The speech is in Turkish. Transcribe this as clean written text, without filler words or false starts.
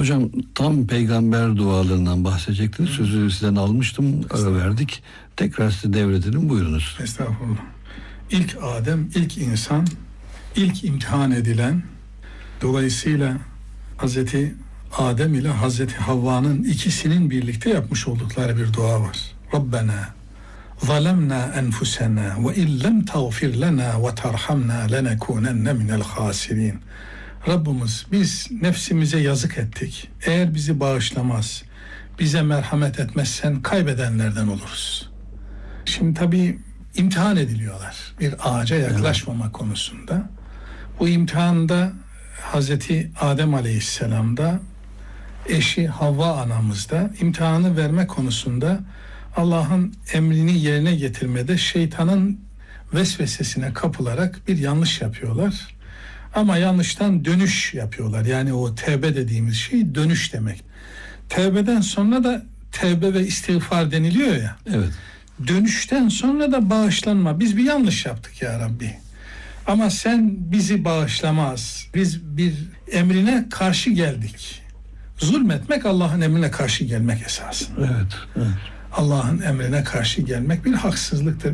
Hocam tam peygamber dualarından bahsedecektiniz. Sözü sizden almıştım. Ara verdik. Tekrar size devredelim. Buyurunuz. Estağfurullah. İlk Adem, ilk insan, ilk imtihan edilen, dolayısıyla Hazreti Adem ile Hazreti Havva'nın ikisinin birlikte yapmış oldukları bir dua var. Rabbena zalemna enfusena ve illem tağfir lena ve terhamna lenekunenne minel hasirin. Rabbimiz, biz nefsimize yazık ettik. Eğer bizi bağışlamaz, bize merhamet etmezsen kaybedenlerden oluruz. Şimdi tabii imtihan ediliyorlar bir ağaca yaklaşmama konusunda. Bu imtihanda Hazreti Adem Aleyhisselam'da, eşi Havva anamızda imtihanı verme konusunda Allah'ın emrini yerine getirmede şeytanın vesvesesine kapılarak bir yanlış yapıyorlar. Ama yanlıştan dönüş yapıyorlar. Yani o tevbe dediğimiz şey dönüş demek. Tevbeden sonra da tevbe ve istiğfar deniliyor ya. Evet. Dönüşten sonra da bağışlanma. Biz bir yanlış yaptık ya Rabbi. Ama sen bizi bağışlamaz. Biz bir emrine karşı geldik. Zulmetmek Allah'ın emrine karşı gelmek esasında. Evet. Allah'ın emrine karşı gelmek bir haksızlıktır.